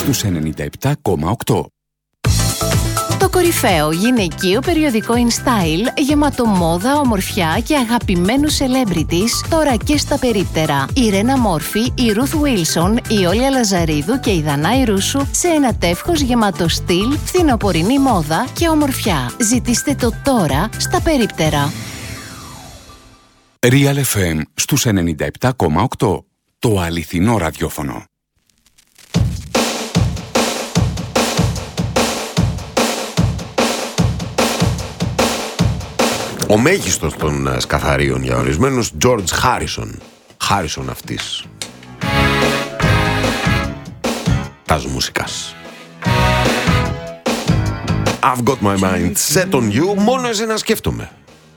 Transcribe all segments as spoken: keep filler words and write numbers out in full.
στους ενενήντα επτά κόμμα οκτώ. Το κορυφαίο γυναικείο περιοδικό InStyle, γεμάτο μόδα, ομορφιά και αγαπημένους celebrities, τώρα και στα περίπτερα. Η Ρένα Μόρφη, η Ρουθ Βίλσον, η Όλια Λαζαρίδου και η Δανάη Ρούσου σε ένα τεύχος γεμάτο στυλ, φθινοπορεινή μόδα και ομορφιά. Ζητήστε το τώρα στα περίπτερα. Real εφ εμ στους ενενήντα επτά κόμμα οκτώ. Το αληθινό ραδιόφωνο. Ο μέγιστος των σκαθαρίων για ορισμένους, George Harrison. Harrison αυτής τας μουσικάς. I've got my mind set on you. Μόνο εσένα σκέφτομαι.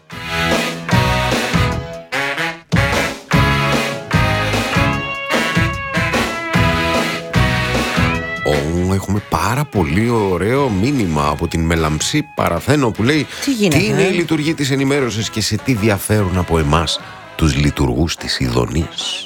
Oh, έχουμε πάρα πολύ ωραίο μήνυμα από την Μελαμψή Παραθένο που λέει τι, γίνεται, τι είναι ε? η λειτουργία της ενημέρωσης και σε τι διαφέρουν από εμάς τους λειτουργούς της ειδονής.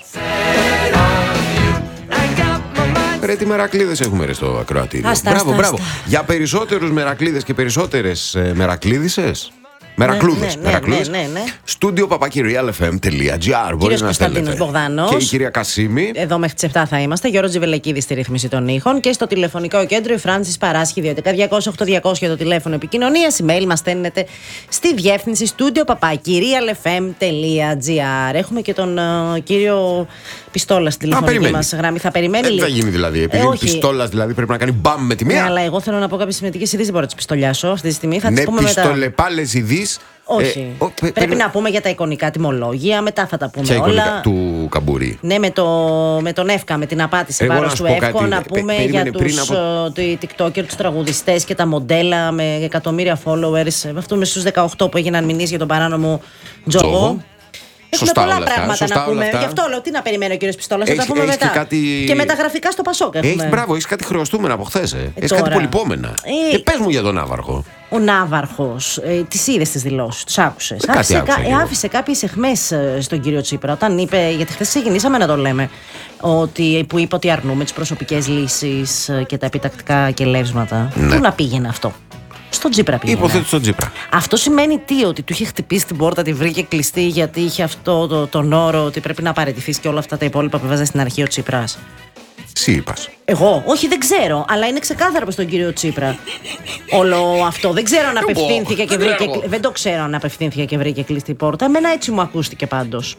Ρε τι μερακλείδες έχουμε ρε στο ακροατήριο. Άστα, Μπράβο, άστα, μπράβο. άστα. Για περισσότερους μερακλείδες και περισσότερες ε, μερακλείδισες. Μερακλούδες, ναι, μερακλούδες. ναι, ναι, ναι. Στούντιο παπάκι real εφ εμ τελεία τζι άρ. Μπορείς να Κωνσταντίνος στέλνετε. Μπογδάνος. Και η κυρία Κασίμη. Εδώ μέχρι τις επτά θα είμαστε. Γιώργος Τζιβελεκίδης στη ρύθμιση των ήχων. Και στο τηλεφωνικό κέντρο η Φράνσις Παράσχη δύο έντεκα διακόσια οκτώ διακόσια το τηλέφωνο επικοινωνίας. Email μας στέλνετε στη διεύθυνση στούντιο παπάκι real εφ εμ τελεία τζι άρ. Έχουμε και τον uh, κύριο Πιστόλα στην τηλεφωνική μας γραμμή. Θα περιμένει λίγο. Δεν θα γίνει δηλαδή. Επειδή ε, είναι Πιστόλας δηλαδή πρέπει να κάνει μπαμ με τη μία. Ναι, αλλά εγώ θέλω να πω κάποιες σημαντικές ειδήσεις. Δεν μπορώ να τις πιστολιάσω αυτή τη στιγμή. Θα τις Ναι, πούμε μετά. πιστολεπάλες ειδήσεις. Όχι. Ε, ο, πε, Πρέπει πε, να πούμε για τα εικονικά τιμολόγια, μετά θα τα πούμε ποια όλα. εικονικά του Καμπούρη. Ναι, με, το, με τον Εύκα, με την απάτηση Εγώ βάρος να σου του πω Εύκο, κάτι, να πε- πούμε περίμενε για πριν τους από- ε, TikToker, τους τραγουδιστές και τα μοντέλα με εκατομμύρια followers. Αυτό με στους δεκαοκτώ που έγιναν μηνύσεις για τον παράνομο Τζόγο. τζόγο. Έχουμε Σωστά πολλά όλα αυτά, πράγματα σωστά να πούμε. όλα αυτά. Γι' αυτό λέω τι να περιμένει ο κύριος Πιστόλας, θα τα Έχει- πούμε έχεις μετά. και κάτι- Και μεταγραφικά στο Πασόκ έχουμε. Έχεις, μπράβο, έχεις κάτι χρεωστούμενα από χθες. Ε. Έχεις κάτι τώρα. πολυπόμενα. Ε, Ε, πες μου για τον Ναύαρχο. Ο Ναύαρχος, ε, τις είδες τις δηλώσεις, τους άκουσες. κάτι Άφησε, άκουσα κα- κι ε, εγώ. άφησε κάποιες αιχμές ε, στον κύριο Τσίπρα όταν είπε, γιατί χθες ξεκινήσαμε να το λέμε, ότι, που είπε ότι αρνούμε τις προσωπικές λύσεις ε, και τα επιτακτικά κελεύσματα. Ναι. Πού να πήγαινε αυτό? Στον Τσίπρα πήγαινε. Υποθέτω στον Τσίπρα. Αυτό σημαίνει τι? Ότι του είχε χτυπήσει την πόρτα, τη βρήκε κλειστή γιατί είχε αυτό το, τον όρο ότι πρέπει να παραιτηθείς και όλα αυτά τα υπόλοιπα που βάζα στην αρχή ο Τσίπρας. Εσύ είπας. Εγώ, όχι, δεν ξέρω, αλλά είναι ξεκάθαρο προς τον κύριο Τσίπρα. Όλο αυτό. Δεν ξέρω αν Εγώ, απευθύνθηκε και δεν βρήκε. ξέρω. Δεν το ξέρω αν απευθύνθηκε και βρήκε κλειστή πόρτα. Εμένα έτσι μου ακούστηκε πάντως.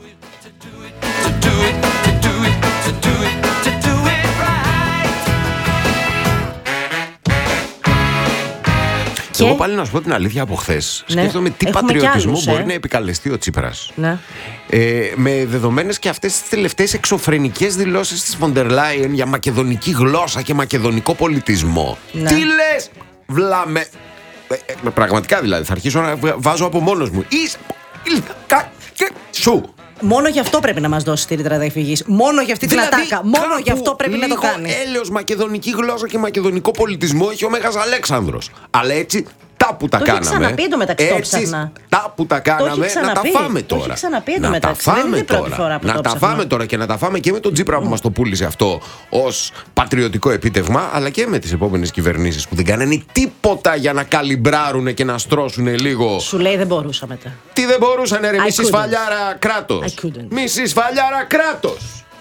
Και- Εγώ πάλι να σου πω την αλήθεια από χθες. Ναι. Σκέφτομαι τι Έχουμε κι πατριωτισμό άλλους, μπορεί ε. να επικαλεστεί ο Τσίπρας. Ναι. Ε, με δεδομένες και αυτές τις τελευταίες εξωφρενικές δηλώσεις της Φοντερ Λάιεν για μακεδονική γλώσσα και μακεδονικό πολιτισμό. Ναι. Τι λες, βλάμε. Ε, ε, πραγματικά δηλαδή, θα αρχίσω να βα- βάζω από μόνος μου. Εις, εις, κα, και, σου. Μόνο γι' αυτό πρέπει να μας δώσει τη ρήτρα διαφυγής. Μόνο για αυτή την Δηλαδή, ατάκα. Μόνο κάπου γι' αυτό πρέπει να το λίγο κάνει. έλεος μακεδονική γλώσσα και μακεδονικό πολιτισμό έχει ο Μέγας Αλέξανδρος. Αλλά έτσι τα που τα Το έχει κάναμε. ξαναπεί εντωμεταξύ, το έτσι, ψάχνα. τα που τα κάναμε να τα ξαναπεί. φάμε Το τώρα. έχει ξαναπεί να τα εντωμεταξύ. Δεν φάμε είναι η πρώτη τώρα. φορά που να το τα ψάχνω. φάμε τώρα και να τα φάμε και με τον Τσίπρα που μας το πούλησε αυτό ως πατριωτικό επίτευγμα, αλλά και με τις επόμενες κυβερνήσεις που δεν κάνανε τίποτα για να καλυμπράρουν και να στρώσουν λίγο. Σου λέει δεν μπορούσα μετά. Τι δεν μπορούσαν ρε, I μισή couldn't. σφαλιάρα κράτος. I couldn't. Μισή σφαλιάρα κράτος.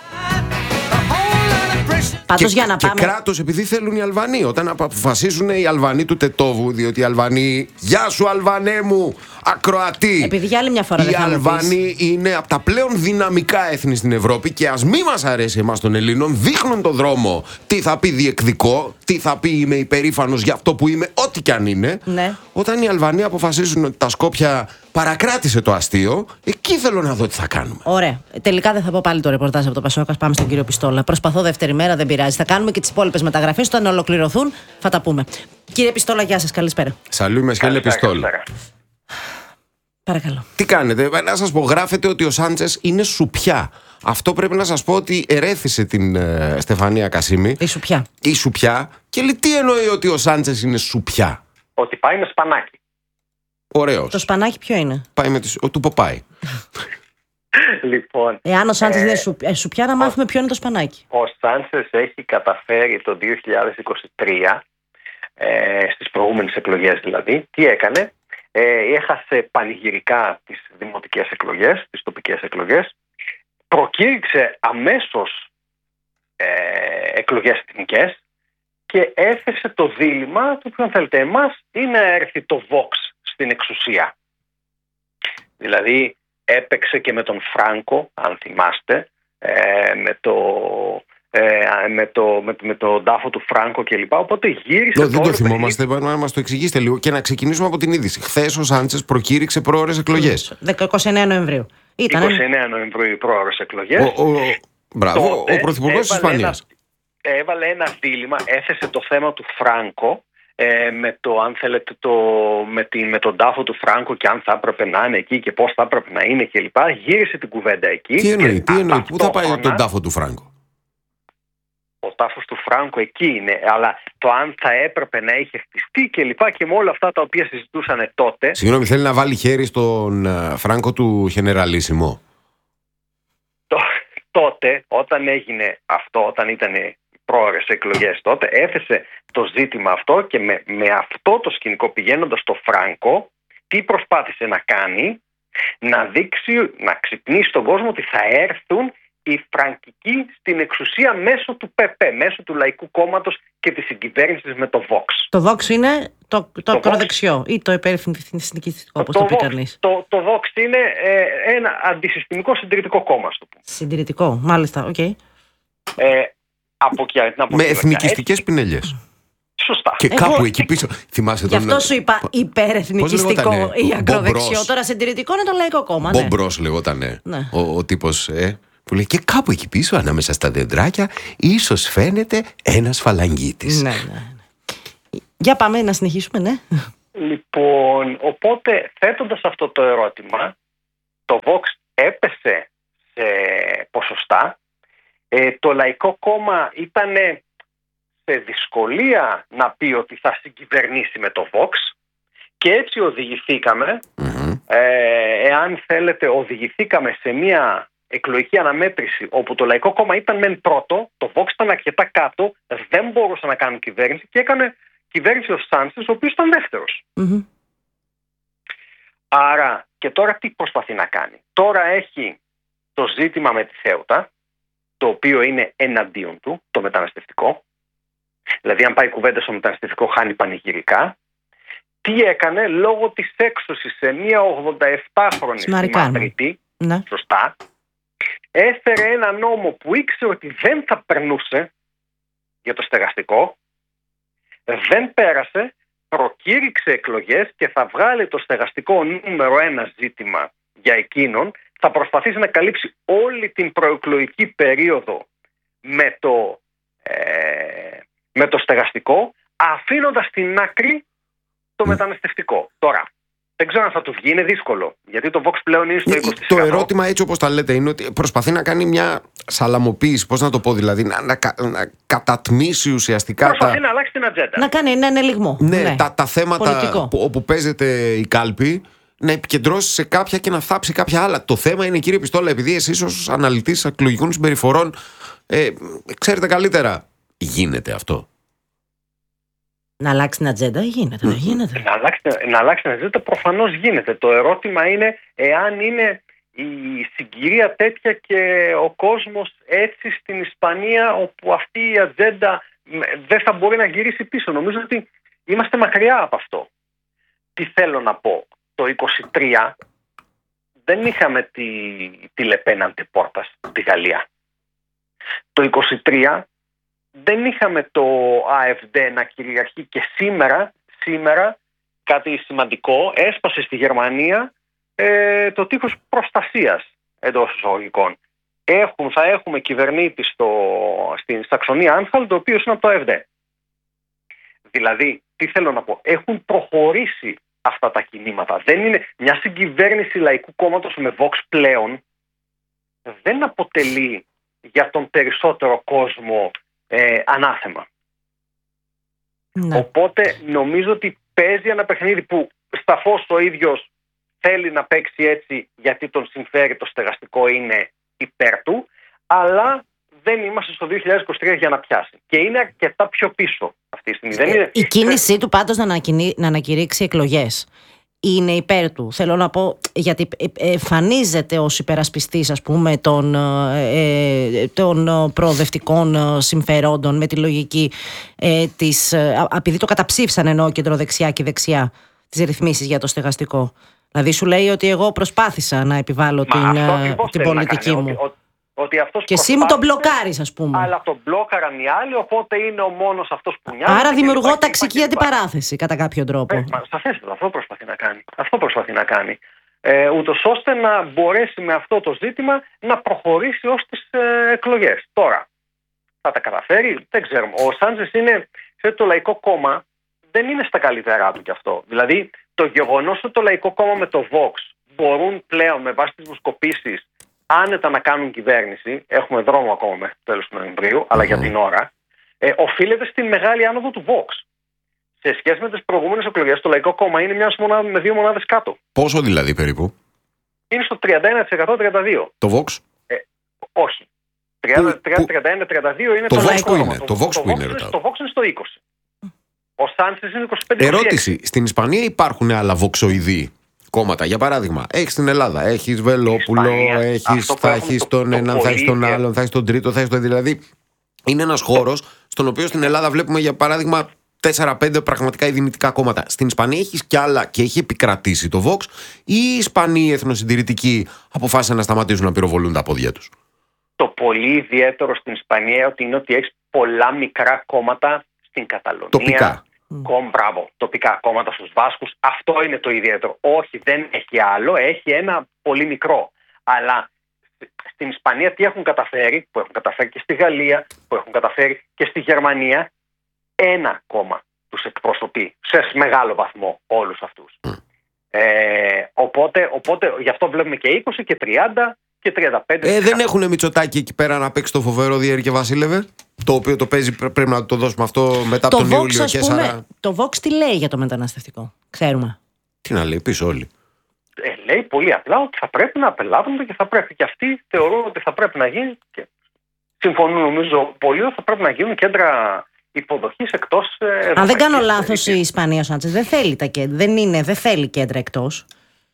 Πάντως Και, για να και πάμε. κράτος επειδή θέλουν οι Αλβανοί. Όταν αποφασίσουν οι Αλβανοί του Τετόβου, διότι οι Αλβανοί. Γεια σου, Αλβανέ μου, ακροατή. Επειδή για άλλη μια φορά οι δεν θα μου Αλβανοί είναι από τα πλέον δυναμικά έθνη στην Ευρώπη και ας μη μας αρέσει εμάς των Ελλήνων, δείχνουν τον δρόμο. Τι θα πει διεκδικό, τι θα πει είμαι υπερήφανος για αυτό που είμαι, ό,τι κι αν είναι. Ναι. Όταν οι Αλβανοί αποφασίζουν ότι τα Σκόπια παρακράτησε το αστείο, εκεί θέλω να δω τι θα κάνουμε. Ωραία. Τελικά δεν θα πω πάλι το ρεπορτάζ από το Πασόκ. Πάμε στον κύριο Πιστόλα. Προσπαθώ δεύτερη μέρα, δεν πειράζει. Θα κάνουμε και τις υπόλοιπες μεταγραφές. Όταν ολοκληρωθούν, θα τα πούμε. Κύριε Πιστόλα, γεια σας. Καλησπέρα. Σαλού με σχέλε πιστόλ. Παρακαλώ. Τι κάνετε, να σας πω, γράφετε ότι ο Σάντσες είναι σουπιά. Αυτό πρέπει να σας πω ότι ερέθησε την ε, Στεφανία Κασίμη. Η σουπιά. Η σουπιά. Και λέει τι εννοεί ότι ο Σάντσες είναι σουπιά. Ότι πάει με σπανάκι. Ωραίος. Το σπανάκι ποιο είναι? Πάει με τις, ο, του Ποπάι. Λοιπόν, Εάν ο Σάντσες ε, δεν σου, ε, σου πια να μάθουμε ο, ποιο είναι το σπανάκι. Ο Σάντσες έχει καταφέρει το δύο χιλιάδες είκοσι τρία, ε, στις προηγούμενες εκλογές δηλαδή, τι έκανε? Ε, έχασε πανηγυρικά τις δημοτικές εκλογές, τις τοπικές εκλογές, προκήρυξε αμέσως ε, εκλογές εθνικές και έθεσε το δίλημμα του ποιον θέλετε εμάς ή να έρθει το Vox στην εξουσία. Δηλαδή έπαιξε και με τον Φράνκο, αν θυμάστε, ε, με το... Ε, με, το, με, με το τάφο του Φράνκο κλπ. Οπότε γύρισε. No, δεν το θυμόμαστε, να μας το εξηγήσετε λίγο και να ξεκινήσουμε από την είδηση. Χθες ο Σάντσες προκήρυξε πρόωρες εκλογές. είκοσι εννέα Νοεμβρίου. Ήταν, είκοσι εννέα Νοεμβρίου οι πρόωρες εκλογές. Ο, ο, μπράβο, ο πρωθυπουργός της Ισπανίας. Ένα, έβαλε ένα δίλημμα, έθεσε το θέμα του Φράνκο. Ε, με το αν θέλετε το, με, τη, με τον τάφο του Φράνκο και αν θα έπρεπε να είναι εκεί και πώς θα έπρεπε να είναι κλπ. Γύρισε την κουβέντα εκεί. Τι εννοεί, τι εννοεί, πού θα πάει τον τάφο του Φράνκο? Ο τάφος του Φράνκο εκεί είναι, αλλά το αν θα έπρεπε να είχε χτιστεί και λοιπά και με όλα αυτά τα οποία συζητούσαν τότε. Συγγνώμη, θέλει να βάλει χέρι στον uh, Φράνκο του Γενεραλίσιμο. Το, τότε, όταν έγινε αυτό, όταν ήταν πρόωρες εκλογές τότε, έθεσε το ζήτημα αυτό και με, με αυτό το σκηνικό πηγαίνοντας στο Φράνκο, τι προσπάθησε να κάνει? Να δείξει, να ξυπνήσει τον κόσμο ότι θα έρθουν οι φραγκικοί στην εξουσία μέσω του ΠΕΠΕ, μέσω του Λαϊκού Κόμματος και της συγκυβέρνησης με το Vox. Το Vox είναι το, το, το ακροδεξιό ή το υπερεθνικιστικό, όπως το, το πει κανείς. Το, το Vox είναι ε, ένα αντισυστημικό συντηρητικό κόμμα. Συντηρητικό, μάλιστα, οκ. Okay. Ε, από, από με εθνικιστικές πινελιές. Σωστά. Και Εγώ, κάπου εκεί πίσω. Θυμάσαι τον. Γι' αυτό σου είπα υπερεθνικιστικό ή ακροδεξιό. Τώρα συντηρητικό είναι το Λαϊκό Κόμμα. Μπομπρός ναι. λεγότανε. Ναι. Ο, ο τύπος. Ε, που λέει και κάπου εκεί πίσω, ανάμεσα στα δεντράκια, ίσως φαίνεται ένας φαλαγγίτης. Ναι, ναι. Για πάμε να συνεχίσουμε, ναι. Λοιπόν, οπότε θέτοντας αυτό το ερώτημα, το Vox έπεσε σε ποσοστά. Ε, το Λαϊκό Κόμμα ήταν σε δυσκολία να πει ότι θα συγκυβερνήσει με το Vox και έτσι οδηγηθήκαμε, mm-hmm. ε, εάν θέλετε, οδηγηθήκαμε σε μια εκλογική αναμέτρηση όπου το Λαϊκό Κόμμα ήταν μεν πρώτο, το Vox ήταν αρκετά κάτω, δεν μπορούσε να κάνει κυβέρνηση και έκανε κυβέρνηση ο Σάντσες, ο οποίος ήταν δεύτερος. Mm-hmm. Άρα και τώρα τι προσπαθεί να κάνει? Τώρα έχει το ζήτημα με τη Θέουτα, το οποίο είναι εναντίον του, το μεταναστευτικό. Δηλαδή αν πάει κουβέντα στο μεταναστευτικό χάνει πανηγυρικά. Τι έκανε? Λόγω της έξωσης σε μια ογδονταεπτάχρονη στη Μαδρίτη, ναι. σωστά, έφερε ένα νόμο που ήξερε ότι δεν θα περνούσε για το στεγαστικό, δεν πέρασε, προκήρυξε εκλογές και θα βγάλει το στεγαστικό νούμερο ένα ζήτημα για εκείνον, θα προσπαθήσει να καλύψει όλη την προεκλογική περίοδο με το, ε, με το στεγαστικό, αφήνοντας στην άκρη το μεταναστευτικό. Τώρα, δεν ξέρω αν θα του βγει, είναι δύσκολο. Γιατί το Vox πλέον είναι στο είκοσι τοις εκατό. Το ερώτημα έτσι όπως τα λέτε είναι ότι προσπαθεί να κάνει μια σαλαμοποίηση, πώς να το πω δηλαδή, να, να, να κατατμήσει ουσιαστικά. Προσπαθεί τα... να αλλάξει την ατζέντα. Να κάνει ένα ελιγμό. Ναι, ναι. Τα, τα θέματα που, όπου παίζεται η κάλπη, να επικεντρώσει σε κάποια και να θάψει κάποια άλλα. Το θέμα είναι, κύριε Πιστόλα, επειδή εσείς ως αναλυτής εκλογικών συμπεριφορών ε, ξέρετε καλύτερα, γίνεται αυτό? Να αλλάξει την ατζέντα, γίνεται, δεν γίνεται. Να αλλάξει, να αλλάξει την ατζέντα προφανώς γίνεται. Το ερώτημα είναι εάν είναι η συγκυρία τέτοια και ο κόσμος έτσι στην Ισπανία, όπου αυτή η ατζέντα δεν θα μπορεί να γυρίσει πίσω. Νομίζω ότι είμαστε μακριά από αυτό. Τι θέλω να πω? Το είκοσι τρία δεν είχαμε τη, τη Λεπέν αντεπόρτας στη Γαλλία. Το είκοσι τρία δεν είχαμε το ΑΕΦΔ να κυριαρχεί και σήμερα, σήμερα κάτι σημαντικό, έσπασε στη Γερμανία ε, το τείχος προστασίας εντός εισαγωγικών. Έχουν, θα έχουμε κυβερνήτη στο, στην Σαξονία Άνχαλτ, ο οποίος είναι από το ΑΕΦΔ. Δηλαδή, τι θέλω να πω, έχουν προχωρήσει αυτά τα κινήματα. Δεν είναι μια συγκυβέρνηση Λαϊκού Κόμματος με Vox πλέον, δεν αποτελεί για τον περισσότερο κόσμο ε, ανάθεμα. Ναι. Οπότε νομίζω ότι παίζει ένα παιχνίδι που σταφώς ο ίδιος θέλει να παίξει έτσι γιατί τον συμφέρει το στεγαστικό, είναι υπέρ του, αλλά δεν είμαστε στο δύο χιλιάδες είκοσι τρία για να πιάσει. Και είναι αρκετά πιο πίσω αυτή τη στιγμή. Δεν είναι... Η κίνησή του πάντως να, ανακοινεί, να ανακηρύξει εκλογές είναι υπέρ του. Θέλω να πω, γιατί εμφανίζεται ως υπερασπιστής, ας πούμε, των, ε, των προοδευτικών συμφερόντων με τη λογική ε, της... Επειδή το καταψήφισαν ενώ κεντροδεξιά και δεξιά τις ρυθμίσεις για το στεγαστικό. Δηλαδή σου λέει ότι εγώ προσπάθησα να επιβάλλω Μα την, αυτό, την πολιτική κάνει, μου. Ότι, ότι, ότι αυτός και εσύ μου τον μπλοκάρεις, ας πούμε. Αλλά τον μπλόκαραν οι άλλοι, οπότε είναι ο μόνος αυτός που νοιάζει. Άρα δημιουργώ ταξική αντιπαράθεση κατά κάποιο τρόπο. Ε, σαφέστατα, αυτό προσπαθεί να κάνει. Αυτό προσπαθεί να κάνει. Ε, ούτως ώστε να μπορέσει με αυτό το ζήτημα να προχωρήσει ως τις ε, εκλογές. Τώρα, θα τα καταφέρει, δεν ξέρουμε. Ο Σάντζες είναι, ξέρετε, το Λαϊκό Κόμμα δεν είναι στα καλύτερά του κι αυτό. Δηλαδή, το γεγονός ότι το Λαϊκό Κόμμα με το Vox μπορούν πλέον με βάση τις δημοσκοπήσεις άνετα να κάνουν κυβέρνηση, έχουμε δρόμο ακόμα μέχρι το τέλος του Νοεμβρίου, mm. αλλά για την ώρα, ε, οφείλεται στην μεγάλη άνοδο του Vox. Σε σχέση με τις προηγούμενες εκλογές, το Λαϊκό Κόμμα είναι μια μονάδα με δύο μονάδες κάτω. Πόσο δηλαδή περίπου? Είναι στο τριάντα ένα τοις εκατό τριάντα δύο τοις εκατό. Το Vox? Ε, όχι. τριάντα, τριάντα ένα τριάντα δύο είναι το, το Vox Λαϊκό Κόμμα. Το, το Vox που είναι, ρωτάω. Το Vox είναι στο είκοσι. Ο Σάντσες είναι είκοσι πέντε. Ερώτηση. Στην Ισπανία υπάρχουν άλλα βοξοειδή κόμματα? Για παράδειγμα, έχεις στην Ελλάδα, έχεις Βελόπουλο, έχεις, θα έχεις τον έναν, θα έχεις τον άλλον, θα έχεις τον τρίτο, θα έχεις τον. Δηλαδή, είναι ένας χώρος στον οποίο στην Ελλάδα βλέπουμε, για παράδειγμα, τέσσερα πέντε πραγματικά δυνητικά κόμματα. Στην Ισπανία έχεις κι άλλα και έχει επικρατήσει το Vox, ή οι Ισπανοί εθνοσυντηρητικοί αποφάσισαν να σταματήσουν να πυροβολούν τα πόδια τους? Το πολύ ιδιαίτερο στην Ισπανία ότι είναι ότι έχεις πολλά μικρά κόμματα στην Καταλωνία. Τοπικά. Κομ, μπράβο, τοπικά κόμματα στους Βάσκους. Αυτό είναι το ιδιαίτερο. Όχι, δεν έχει άλλο, έχει ένα πολύ μικρό. Αλλά στην Ισπανία τι έχουν καταφέρει, που έχουν καταφέρει και στη Γαλλία, που έχουν καταφέρει και στη Γερμανία, ένα κόμμα τους εκπροσωπεί σε μεγάλο βαθμό όλους αυτούς. Mm. Ε, οπότε, οπότε γι' αυτό βλέπουμε και είκοσι και τριάντα και τριάντα πέντε. Ε, δεν έχουν Μητσοτάκη εκεί πέρα να παίξει το φοβερό Διέρη και Βασίλευε, το οποίο το παίζει, πρέπει να το δώσουμε αυτό μετά το από τον Vox, Ιούλιο και Σάρα. Το Vox τι λέει για το μεταναστευτικό, ξέρουμε? Τι να λέει, πίσω όλοι. Ε, λέει πολύ απλά ότι θα πρέπει να απελάβονται και θα πρέπει, και αυτοί θεωρούν ότι θα πρέπει να γίνει, και συμφωνούν νομίζω πολύ, ότι θα πρέπει να γίνουν κέντρα υποδοχής εκτός. Αν δεν κάνω λάθος, η Ισπανία, ο Σάντσες δεν θέλει τα κέντρα, δεν, είναι, δεν θέλει κέντρα εκτός.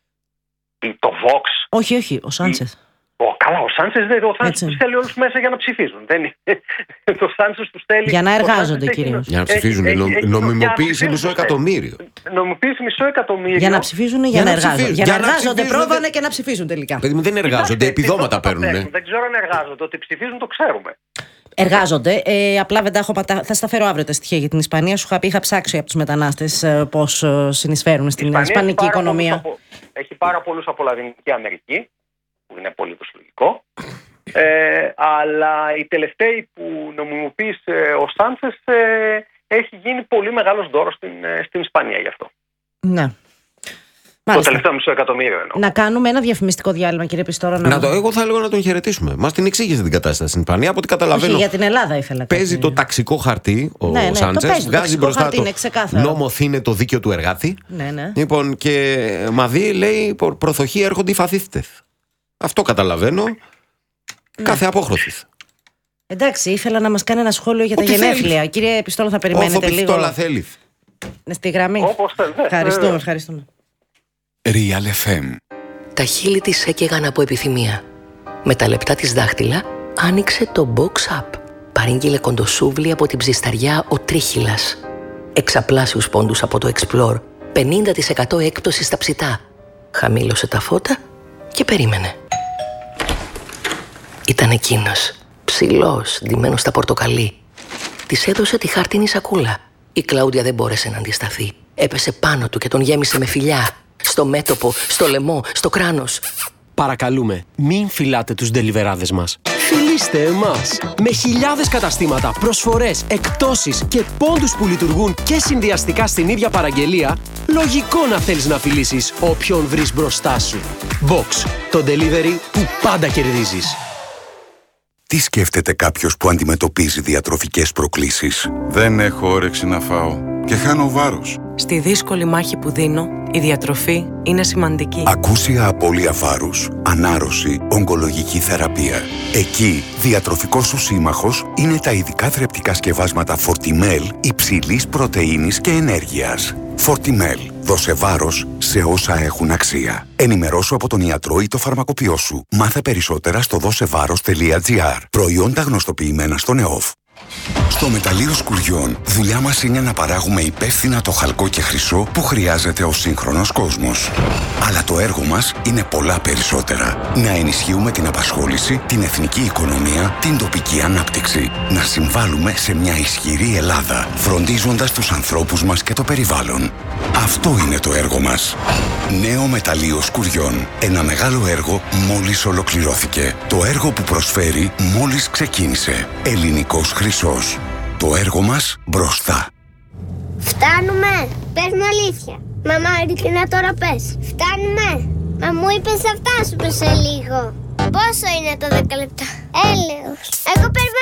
Το Vox. Όχι, όχι, ο Σάντσες. Ο, καλά, ο Σάντσες δεν, ο Σάντσες τους θέλει όλους μέσα για να ψηφίζουν. Δεν είναι. Το Σάντσες τους θέλει. Για να εργάζονται κυρίως. Για να ψηφίζουν. Έχει, έχει, νομιμοποίηση μισό εκατομμύριο. Νομιμοποίηση μισό εκατομμύριο. Για να ψηφίζουν ή για, για να εργάζονται? Για, για να, να εργάζονται, πρόβανε και να ψηφίζουν τελικά. Παιδί μου, δεν εργάζονται, επιδόματα παίρνουν. Δεν ξέρω αν εργάζονται. Ότι ψηφίζουν το ξέρουμε. Εργάζονται. Ε, απλά δεν τα έχω πατά... Θα στα φέρω αύριο τα στοιχεία για την Ισπανία. Σου είχα πει, είχα ψάξει από τους μετανάστες πώς συνεισφέρουν στην ισπανική οικονομία. Απο... Έχει πάρα πολλούς από Λατινική Αμερική, που είναι πολύ λογικό. Ε, αλλά οι τελευταίοι που νομιμοποίησε ο Σάντσες ε, έχει γίνει πολύ μεγάλος δώρος στην, στην Ισπανία γι' αυτό. Ναι. Το Μάλιστα. τελευταίο μισό εκατομμύριο εννοώ. Να κάνουμε ένα διαφημιστικό διάλειμμα, κύριε Πιστόρα. Να... να το, εγώ θα έλεγα να τον χαιρετήσουμε. Μας την εξήγησε την κατάσταση στην Ισπανία. Από ό,τι καταλαβαίνω. Όχι, για την Ελλάδα ήθελα. Παίζει κάτι. Το ταξικό χαρτί ο ναι, ναι, Σάντσες. Βγάζει μπροστά του νόμο το δίκαιο του εργάτη. Ναι, ναι. Λοιπόν, και μαδί λέει προδοχή έρχονται οι φαθίστες. Αυτό καταλαβαίνω. Ναι. Κάθε απόχρωση. Εντάξει, ήθελα να μας κάνει ένα σχόλιο για Ό, τα γενέθλια. Θέλει. Κύριε Πιστόλα, θα περιμένετε Όσο λίγο. Πιστόλα θέλει. Στη γραμμή. Όπως θέλει. Ευχαριστούμε, ευχαριστούμε. Real εφ εμ. Τα χείλη της έκαιγαν από επιθυμία. Με τα λεπτά της δάχτυλα άνοιξε το Box App. Παρήγγειλε κοντοσούβλι από την ψισταριά ο Τρίχυλας. Εξαπλάσιους πόντους από το Explore. πενήντα τοις εκατό έκπτωση στα ψητά. Χαμήλωσε τα φώτα και περίμενε. Ήταν εκείνος, ψηλός, ντυμένος στα πορτοκαλί. Της έδωσε τη χάρτινη σακούλα. Η Κλάουδια δεν μπόρεσε να αντισταθεί. Έπεσε πάνω του και τον γέμισε με φιλιά. Στο μέτωπο, στο λαιμό, στο κράνος. Παρακαλούμε, μην φυλάτε τους ντελιβεράδες μας. Φιλήστε εμάς! Με χιλιάδες καταστήματα, προσφορές, εκπτώσεις και πόντους που λειτουργούν και συνδυαστικά στην ίδια παραγγελία, λογικό να θέλεις να φιλήσεις όποιον βρεις μπροστά σου. Box, το delivery που πάντα κερδίζεις. Τι σκέφτεται κάποιος που αντιμετωπίζει διατροφικές προκλήσεις? Δεν έχω όρεξη να φάω και χάνω βάρος. Στη δύσκολη μάχη που δίνω, η διατροφή είναι σημαντική. Ακούσια απώλεια βάρους, ανάρρωση, ογκολογική θεραπεία. Εκεί, διατροφικός σου σύμμαχος είναι τα ειδικά θρεπτικά σκευάσματα Fortimel υψηλής πρωτεΐνης και ενέργειας. Fortimel. Δώσε βάρος σε όσα έχουν αξία. Ενημερώσου από τον ιατρό ή το φαρμακοποιό σου. Μάθε περισσότερα στο δώσεβάρος τελεία τζι άρ. Προϊόντα γνωστοποιημένα στον ΕΟΦ. Στο Μεταλλείο Σκουριών, δουλειά μας είναι να παράγουμε υπεύθυνα το χαλκό και χρυσό που χρειάζεται ο σύγχρονος κόσμος. Αλλά το έργο μας είναι πολλά περισσότερα. Να ενισχύουμε την απασχόληση, την εθνική οικονομία, την τοπική ανάπτυξη. Να συμβάλλουμε σε μια ισχυρή Ελλάδα, φροντίζοντας τους ανθρώπους μας και το περιβάλλον. Αυτό είναι το έργο μας. Νέο Μεταλλείο Σκουριών. Ένα μεγάλο έργο μόλις ολοκληρώθηκε. Το έργο που προσφέρει μόλις ξεκίνησε. Ελληνικός χρυσός. Το έργο μας μπροστά. Φτάνουμε! Πες μου αλήθεια. Μαμά, ειλικρινά τώρα πες. Φτάνουμε! Μα μου είπες θα φτάσουμε σε λίγο. Πόσο είναι το δέκα λεπτά? Έλεος. Εγώ περιμένω.